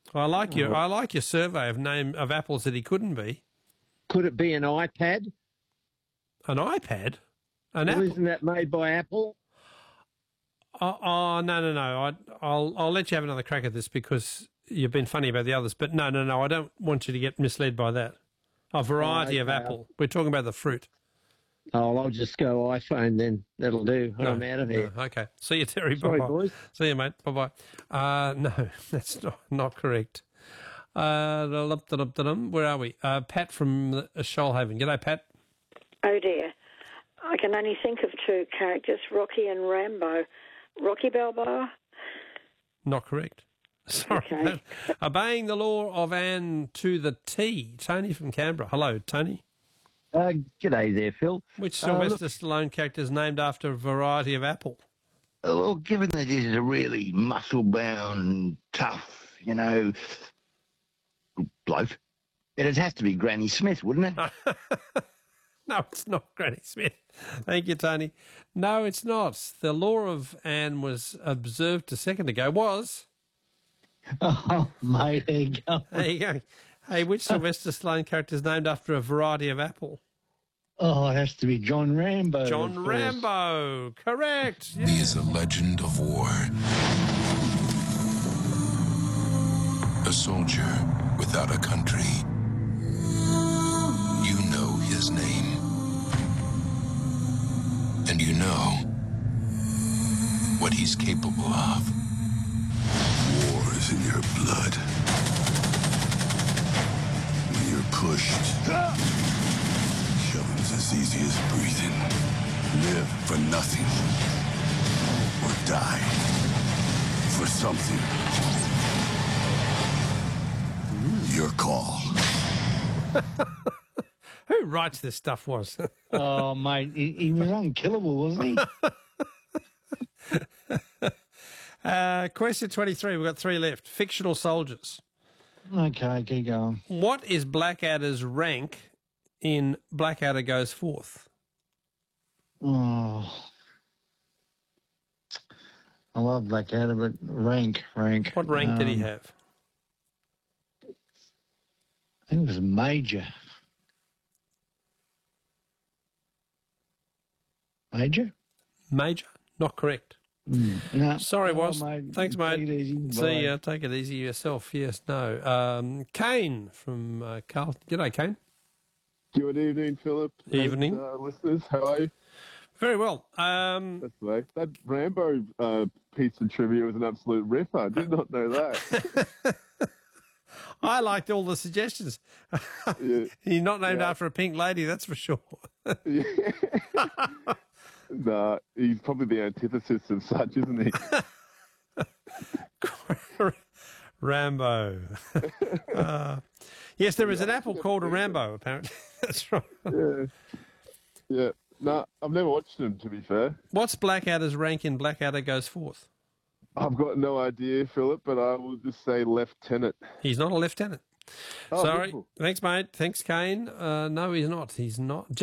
I like your survey of apples that he couldn't be. Could it be an iPad? An iPad? An Well, Apple? isn't that made by Apple? Oh, no. I'll let you have another crack at this because you've been funny about the others. But no. I don't want you to get misled by that. A variety of apple. We're talking about the fruit. Oh, I'll just go iPhone then. That'll do. No, I'm out of here. No, okay. See you, Terry. Sorry, Bye-bye. boys. See you, mate. Bye-bye. No, that's not correct. Where are we? Pat from Shoalhaven. G'day, Pat. Oh, dear. I can only think of two characters, Rocky and Rambo. Rocky Balboa? Not correct. Sorry. Okay. Obeying the law of Anne to the T. Tony from Canberra. Hello, Tony. G'day there, Phil. Which Sylvester Stallone character is named after a variety of apple? Well, given that this is a really muscle-bound, tough, bloke, it'd have to be Granny Smith, wouldn't it? No, it's not Granny Smith. Thank you, Tony. No, it's not. The law of Anne was observed a second ago. Was. Oh, mate, there you go. There you go. Hey, which Sylvester Stallone character is named after a variety of apple? Oh, it has to be John Rambo. John Rambo. Correct. Yeah. He is a legend of war. A soldier without a country. You know his name. And you know what he's capable of. War is in your blood. When you're pushed, killing's as easy as breathing. Live for nothing. Or die for something. Your call. Who writes this stuff was? Oh, mate, he was unkillable, wasn't he? Question 23. We've got 3 left. Fictional soldiers. Okay, keep going. What is Blackadder's rank in Blackadder Goes Forth? Oh, I love Blackadder, but rank. What rank did he have? I think it was Major. Major? Major? Not correct. No. Sorry, Was. mate. Thanks, mate. Take it easy. See ya. Bye. Take it easy yourself. Yes, no. Kane from Carlton. G'day, Kane. Good evening, Philip. Evening. And, listeners, how are you? Very well. That's right. That Rambo piece of trivia was an absolute ripper. I did not know that. I liked all the suggestions. Yeah. He's not named Yeah. after a pink lady, that's for sure. Yeah. Nah, he's probably the antithesis of such, isn't he? Rambo. Yes, there is an apple called a Rambo, apparently. That's right. Yeah. Nah, I've never watched him, to be fair. What's Blackadder's rank in Blackadder Goes Forth? I've got no idea, Philip, but I will just say lieutenant. He's not a lieutenant. Oh, Sorry. beautiful. Thanks, mate. Thanks, Kane. No, he's not. Jeff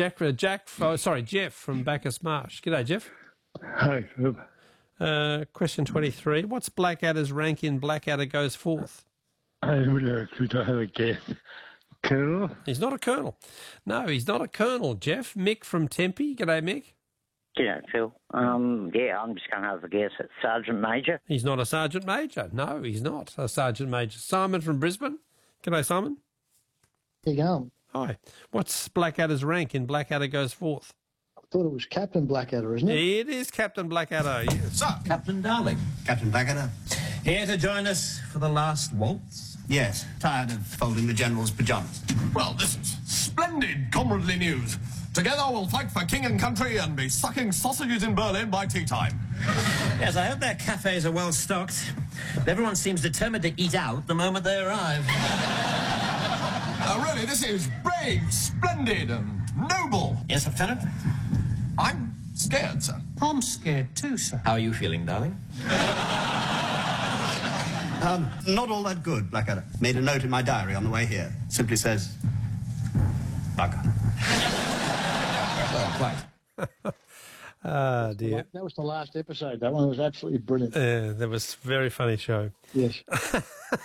from Bacchus Marsh. G'day, Jeff. Hi, Philip. Question 23. What's Blackadder's rank in Blackadder Goes Forth? I could have a guess. Colonel? He's not a colonel. No, he's not a colonel, Jeff. Mick from Tempe. G'day, Mick. G'day, Phil. Yeah, I'm just going to have a guess at Sergeant Major. He's not a sergeant major. No, he's not a sergeant major. Simon from Brisbane. G'day, Simon. There you go. Hi. What's Blackadder's rank in Blackadder Goes Forth? I thought it was Captain Blackadder, isn't it? It is Captain Blackadder, yes. So, Captain Darling. Captain Blackadder. Here to join us for the last waltz? Yes. Tired of folding the General's pyjamas. Well, this is splendid comradely news. Together we'll fight for king and country and be sucking sausages in Berlin by tea time. Yes, I hope their cafes are well stocked. Everyone seems determined to eat out the moment they arrive. Really, this is brave, splendid, and noble. Yes, Lieutenant? I'm scared, sir. I'm scared too, sir. How are you feeling, darling? Not all that good, Blackadder. Made a note in my diary on the way here. Simply says, bugger. Well, quite. Ah, dear. That was the last episode. That one was absolutely brilliant. That was a very funny show. Yes.